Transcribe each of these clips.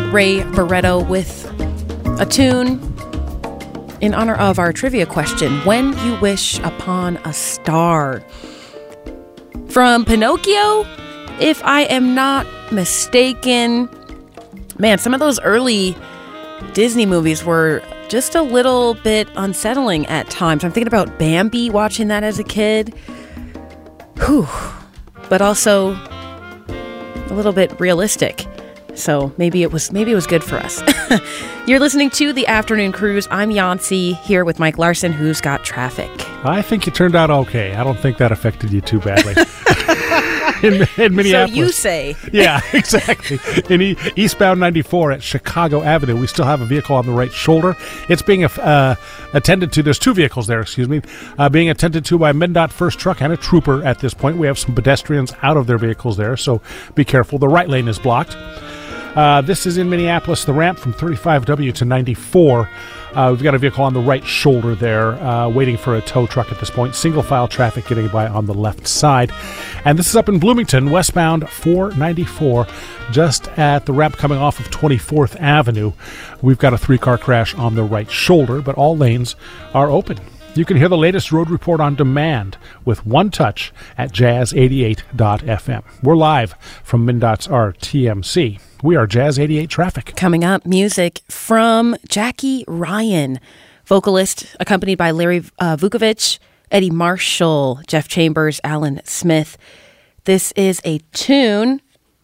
Ray Barretto with a tune in honor of our trivia question, When You Wish Upon a Star. From Pinocchio, if I am not mistaken. Man, some of those early Disney movies were just a little bit unsettling at times. I'm thinking about Bambi, watching that as a kid. Whew. But also a little bit realistic. So maybe it was good for us. You're listening to The Afternoon Cruise. I'm Yancy here with Mike Larson, who's got traffic. I think you turned out okay. I don't think that affected you too badly. in Minneapolis. So you say. Yeah, exactly. In eastbound 94 at Chicago Avenue, we still have a vehicle on the right shoulder. It's being attended to. There's two vehicles there, being attended to by MnDOT first truck and a trooper at this point. We have some pedestrians out of their vehicles there, so be careful. The right lane is blocked. This is in Minneapolis, the ramp from 35W to 94. We've got a vehicle on the right shoulder there, waiting for a tow truck at this point. Single file traffic getting by on the left side. And this is up in Bloomington, westbound 494, just at the ramp coming off of 24th Avenue. We've got a 3-car crash on the right shoulder, but all lanes are open. You can hear the latest road report on demand with One Touch at jazz88.fm. We're live from MnDOT's RTMC. We are Jazz 88 Traffic. Coming up, music from Jackie Ryan, vocalist accompanied by Larry Vukovich, Eddie Marshall, Jeff Chambers, Alan Smith. This is a tune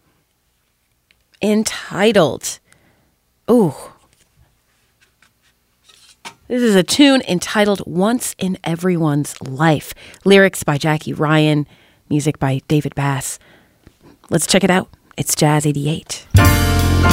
entitled... This is a tune entitled Once in Everyone's Life. Lyrics by Jackie Ryan, music by David Bass. Let's check it out. It's Jazz 88.